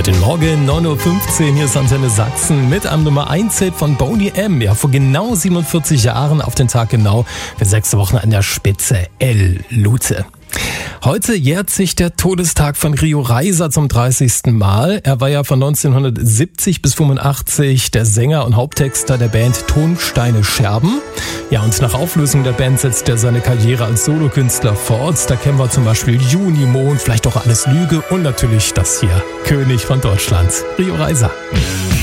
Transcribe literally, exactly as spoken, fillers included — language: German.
Guten Morgen, neun Uhr fünfzehn, hier ist Antenne Sachsen mit einem Nummer eins Hit von Boney M. Ja, vor genau siebenundvierzig Jahren, auf den Tag genau, für sechs Wochen an der Spitze, El Lute. Heute jährt sich der Todestag von Rio Reiser zum dreißigsten Mal. Er war ja von neunzehnhundertsiebzig bis fünfundachtzig der Sänger und Haupttexter der Band Tonsteine Scherben. Ja, und nach Auflösung der Band setzt er seine Karriere als Solokünstler fort. Da kennen wir zum Beispiel Junimond, vielleicht auch Alles Lüge und natürlich das hier, König von Deutschland, Rio Reiser.